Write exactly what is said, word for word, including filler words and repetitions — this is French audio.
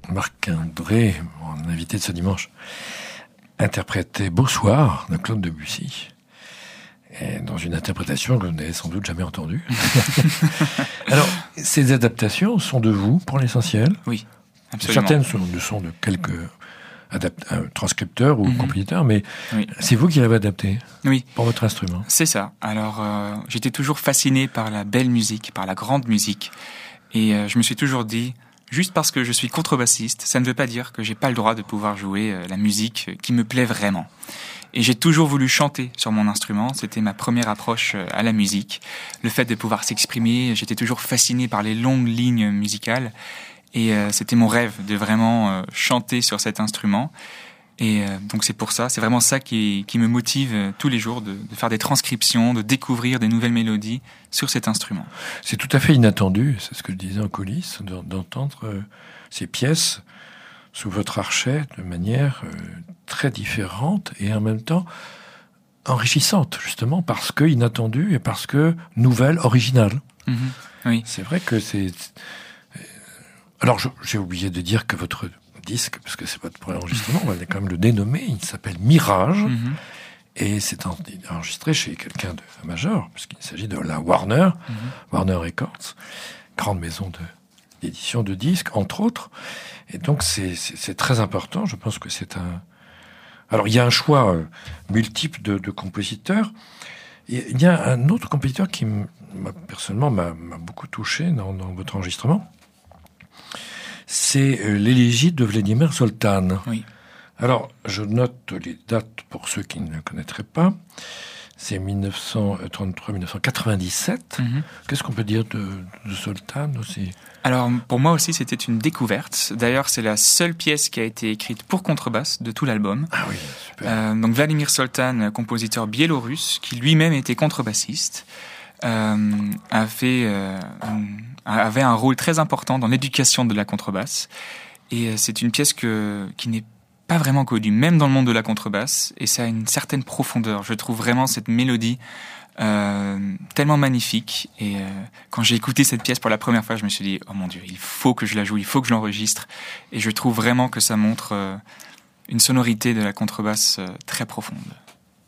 Marc-André, mon invité de ce dimanche, interprétait Beau Soir de Claude Debussy. Et dans une interprétation que vous n'avez sans doute jamais entendue. Alors, ces adaptations sont de vous, pour l'essentiel ? Oui, absolument. Certaines sont, sont de quelques adapt- euh, transcripteurs ou mm-hmm. compositeurs, mais oui. c'est vous qui l'avez adapté oui. pour votre instrument. C'est ça. Alors, euh, j'étais toujours fasciné par la belle musique, par la grande musique. Et euh, je me suis toujours dit, juste parce que je suis contrebassiste, ça ne veut pas dire que j'ai pas le droit de pouvoir jouer euh, la musique qui me plaît vraiment. Et j'ai toujours voulu chanter sur mon instrument. C'était ma première approche à la musique. Le fait de pouvoir s'exprimer, j'étais toujours fasciné par les longues lignes musicales. Et euh, c'était mon rêve de vraiment euh, chanter sur cet instrument. Et euh, donc c'est pour ça, c'est vraiment ça qui, qui me motive euh, tous les jours, de, de faire des transcriptions, de découvrir des nouvelles mélodies sur cet instrument. C'est tout à fait inattendu, c'est ce que je disais en coulisses, d'entendre euh, ces pièces sous votre archet de manière euh, très différente et en même temps enrichissante, justement, parce que inattendue et parce que nouvelle, originale. Mmh, oui. C'est vrai que c'est... Alors, je, j'ai oublié de dire que votre disque, parce que c'est votre premier enregistrement, on va quand même le dénommer, il s'appelle Mirage, mmh. et c'est enregistré chez quelqu'un de majeur, puisqu'il s'agit de la Warner, mmh. Warner Records, grande maison de... d'édition de disques, entre autres. Et donc, c'est, c'est, c'est très important. Je pense que c'est un... Alors, il y a un choix euh, multiple de, de compositeurs. Et il y a un autre compositeur qui, m'a, personnellement, m'a, m'a beaucoup touché dans, dans votre enregistrement. C'est euh, l'élégie de Vladimir Soltan. Oui. Alors, je note les dates pour ceux qui ne le connaîtraient pas. C'est dix-neuf cent trente-trois dix-neuf cent quatre-vingt-dix-sept. Mm-hmm. Qu'est-ce qu'on peut dire de, de Soltan aussi ? Alors, pour moi aussi, c'était une découverte. D'ailleurs, c'est la seule pièce qui a été écrite pour contrebasse de tout l'album. Ah oui, super. Euh, donc, Vladimir Soltan, compositeur biélorusse, qui lui-même était contrebassiste, euh, a fait, euh, avait un rôle très important dans l'éducation de la contrebasse. Et c'est une pièce que, qui n'est pas vraiment connue, même dans le monde de la contrebasse. Et ça a une certaine profondeur. Je trouve vraiment cette mélodie Euh, tellement magnifique. Et euh, quand j'ai écouté cette pièce pour la première fois, je me suis dit, oh mon Dieu, il faut que je la joue, il faut que je l'enregistre. Et je trouve vraiment que ça montre euh, une sonorité de la contrebasse euh, très profonde.